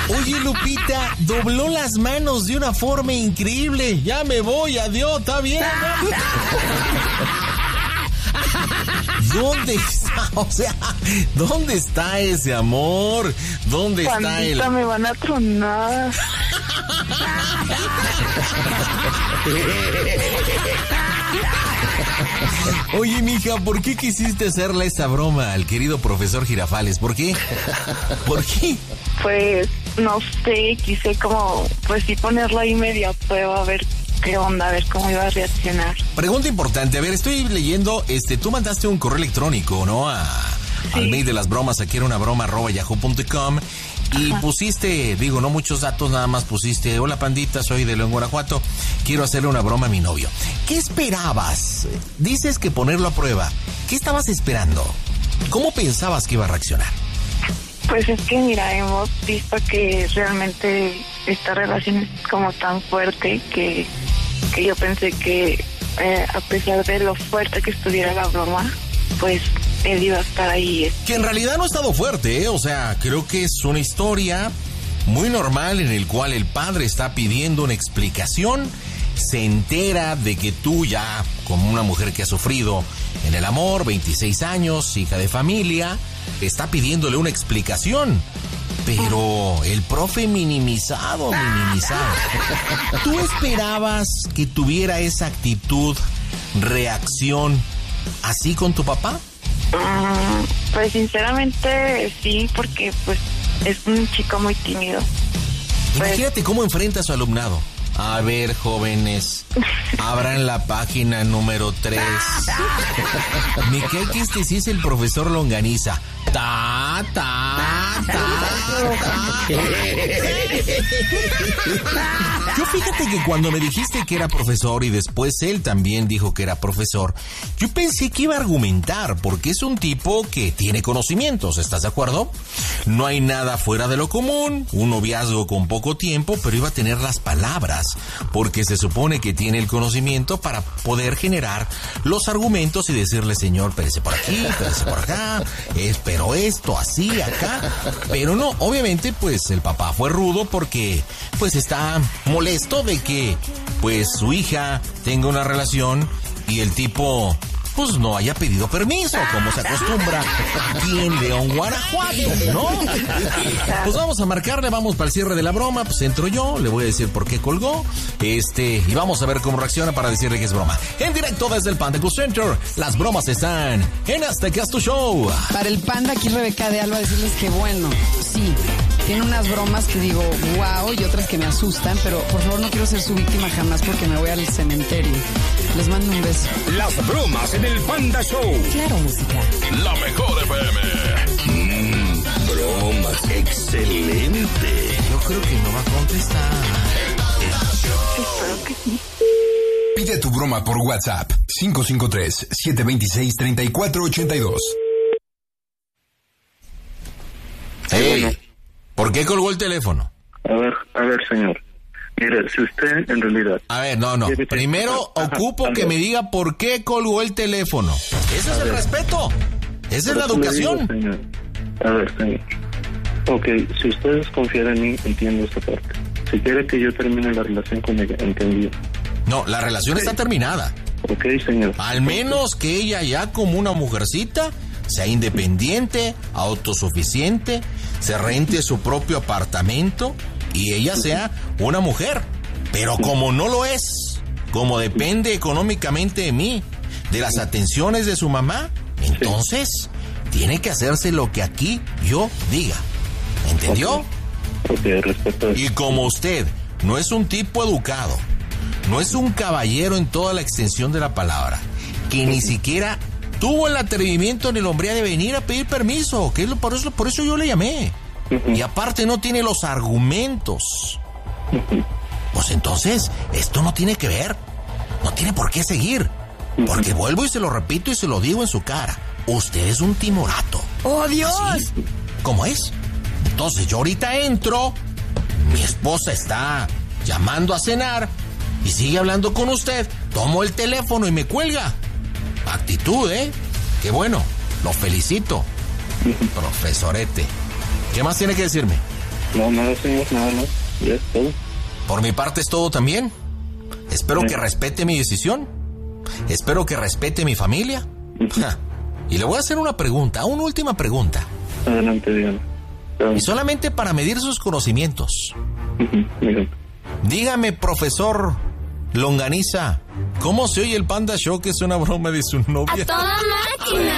Oye, Lupita, dobló las manos de una forma increíble. Ya me voy, adiós, está bien. ¿Dónde está? O sea, ¿dónde está ese amor? ¿Dónde está el...? Me van a tronar. Oye, mija, ¿por qué quisiste hacerle esa broma al querido profesor Girafales? ¿Por qué? ¿Por qué? Pues, no sé, quise como, pues sí ponerlo ahí medio a prueba, a ver qué onda, a ver cómo iba a reaccionar. Pregunta importante, a ver, estoy leyendo, tú mandaste un correo electrónico, ¿no? Al mail de las bromas, aquí era una broma @yahoo.com. Y pusiste, no muchos datos, nada más pusiste: hola pandita, soy de León, Guanajuato, quiero hacerle una broma a mi novio. ¿Qué esperabas? Dices que ponerlo a prueba. ¿Qué estabas esperando? ¿Cómo pensabas que iba a reaccionar? Pues es que mira, hemos visto que realmente esta relación es como tan fuerte que yo pensé que a pesar de lo fuerte que estuviera la broma, pues él iba a estar ahí. Que en realidad no ha estado fuerte, O sea, creo que es una historia muy normal en el cual el padre está pidiendo una explicación, se entera de que tú ya, como una mujer que ha sufrido en el amor, 26 años, hija de familia, está pidiéndole una explicación. Pero el profe minimizado. ¿Tú esperabas que tuviera esa actitud, reacción, así con tu papá? Pues sinceramente sí, porque pues es un chico muy tímido. Imagínate cómo enfrenta a su alumnado. A ver, jóvenes, abran la página número 3. Me cae que sí es el profesor Longaniza. Yo fíjate que cuando me dijiste que era profesor y después él también dijo que era profesor, yo pensé que iba a argumentar, porque es un tipo que tiene conocimientos, ¿estás de acuerdo? No hay nada fuera de lo común, un noviazgo con poco tiempo, pero iba a tener las palabras, porque se supone que tiene el conocimiento para poder generar los argumentos y decirle: señor, espérese por aquí, espérese por acá, pero esto, así, acá. Pero no, obviamente, pues el papá fue rudo porque pues está molesto de que pues su hija tenga una relación y el tipo pues no haya pedido permiso, como se acostumbra aquí en León, Guanajuato, ¿no? Pues vamos a marcarle, vamos para el cierre de la broma, pues entro yo, le voy a decir por qué colgó, y vamos a ver cómo reacciona para decirle que es broma. En directo desde el Panda Cool Center, las bromas están en Azteca Tu Show. Para el Panda, aquí Rebeca de Alba, decirles que bueno, sí, tiene unas bromas que digo, wow, y otras que me asustan, pero por favor no quiero ser su víctima jamás porque me voy al cementerio. Les mando un beso. Las bromas en el Panda Show. Claro, música. La mejor FM. Bromas, excelente. Yo creo que no va a contestar. Espero que sí. Pide tu broma por WhatsApp. 553-726-3482. Hey, ¿por qué colgó el teléfono? A ver, señor. Mire, si usted en realidad... A ver, no. Primero ocupo que me diga por qué colgó el teléfono. Ese es el respeto. Esa es la educación. Digo, señor. A ver, señor. Ok, si ustedes confían en mí, entiendo esta parte. Si quiere que yo termine la relación con ella, entendido. No, la relación está terminada. Ok, señor. Al menos que ella ya como una mujercita sea independiente, autosuficiente, se rente su propio apartamento y ella sea una mujer. Pero como no lo es, como depende económicamente de mí, de las atenciones de su mamá, entonces tiene que hacerse lo que aquí yo diga. ¿Entendió? Ok, respeto. Y como usted no es un tipo educado, no es un caballero en toda la extensión de la palabra, que ni siquiera tuvo el atrevimiento ni la hombría de venir a pedir permiso, que es por eso yo le llamé. Y aparte no tiene los argumentos. Pues entonces, esto no tiene que ver. No tiene por qué seguir. Porque vuelvo y se lo repito y se lo digo en su cara. Usted es un timorato. ¡Oh, Dios! ¿Así? ¿Cómo es? Entonces yo ahorita entro, mi esposa está llamando a cenar y sigue hablando con usted. Tomo el teléfono y me cuelga. Actitud, ¿eh? Qué bueno, lo felicito. Profesorete. ¿Qué más tiene que decirme? No, nada, señor, nada más. Ya es todo. Por mi parte es todo también. Espero que respete mi decisión. Espero que respete mi familia. Y le voy a hacer una última pregunta. Adelante, dígame. Y solamente para medir sus conocimientos. Dígame. Dígame, profesor Longaniza, ¿cómo se oye el Panda Show, que es una broma de su novia? ¡A toda máquina!